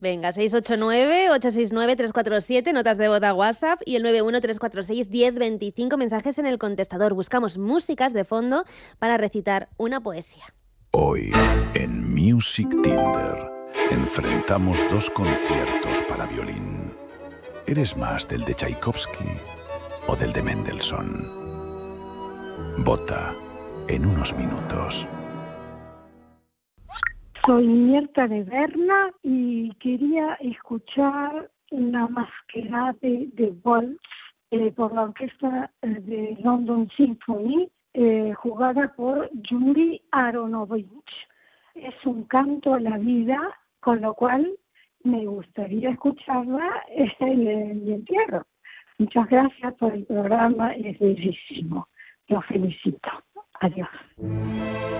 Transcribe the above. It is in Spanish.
Venga, 689-869-347, notas de voz a WhatsApp y el 913461025 mensajes en el contestador. Buscamos músicas de fondo para recitar una poesía. Hoy, en Music Tinder, enfrentamos dos conciertos para violín. ¿Eres más del de Tchaikovsky o del de Mendelssohn? Vota en unos minutos. Soy Mierta de Berna y quería escuchar una masquerade de Waltz por la orquesta de London Symphony, jugada por Yuri Aronovich. Es un canto a la vida, con lo cual me gustaría escucharla en el entierro. Muchas gracias por el programa, es bellísimo. Los felicito. Adiós.